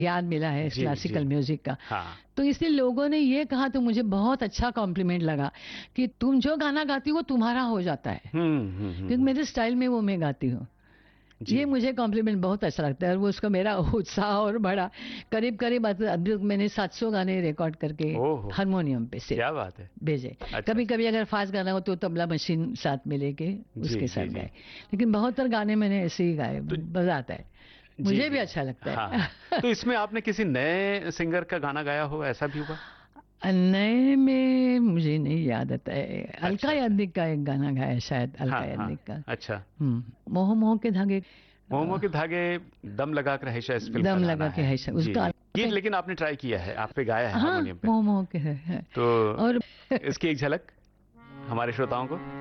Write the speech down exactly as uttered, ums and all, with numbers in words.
ज्ञान मिला है जी क्लासिकल जी। म्यूजिक का। हाँ। तो इसलिए लोगों ने ये कहा तो मुझे बहुत अच्छा कॉम्प्लीमेंट लगा कि तुम जो गाना गाती हो वो तुम्हारा हो जाता है, हम्म हम्म हम्म क्योंकि हम्म, मेरे स्टाइल में वो मैं गाती हूँ। जी। ये मुझे कॉम्प्लीमेंट बहुत अच्छा लगता है और वो उसका मेरा उत्साह और बढ़ा। करीब करीब अब अभी मैंने सात सौ गाने रिकॉर्ड करके ओहो, हारमोनियम पे सिर्फ क्या बात है। भेजे। अच्छा कभी अच्छा। कभी अगर फास्ट गाना हो तो तबला मशीन साथ में लेके जी उसके जी साथ जी। गाए। लेकिन बहुत गाने मैंने ऐसे ही गाए, तो मजा आता है, जी मुझे भी जी। अच्छा लगता हाँ है। हाँ। तो इसमें आपने किसी नए सिंगर का गाना गाया हो, ऐसा भी हुआ? नए में मुझे नहीं याद आता है। अलका अच्छा अच्छा। याग्निक का एक गाना गाया है शायद, अलका हाँ हाँ। याग्निक का। अच्छा। हम्म, मोह मोह के धागे। मोमो अ, के धागे, दम लगा कर है शायद इस फिल्म का दम गाना लगा के है। है शायद जी उसका जी। अलका गीत पे। लेकिन आपने ट्राई किया है, आप पे गाया है हाँ, हारमोनियम पे। मोह मोह के है, है। तो और इसकी एक झलक हमारे श्रोताओं को।